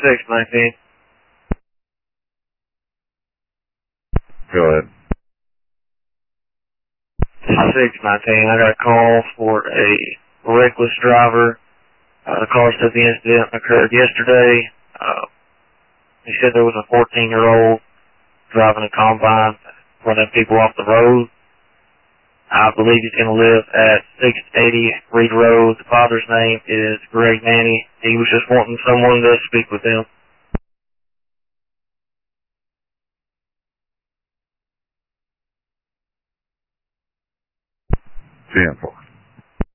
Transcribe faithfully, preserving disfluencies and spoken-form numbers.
six nineteen. Go ahead. six nineteen, I got a call for a reckless driver. Uh, the car said the incident occurred yesterday. Uh, he said there was a fourteen-year-old driving a combine, running people off the road. I believe he's going to live at six eighty Reed Road. The father's name is Greg Manny. He was just wanting someone to speak with him. ten four.